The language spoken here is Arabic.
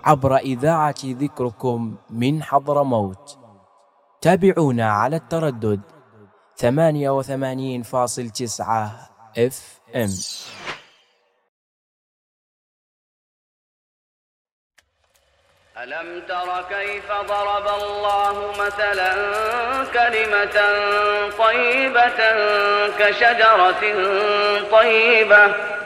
عبر إذاعة ذكركم من حضرموت. تابعونا على التردد 88.9 FM. ألم تر كيف ضرب الله مثلا كلمة طيبة كشجرة طيبة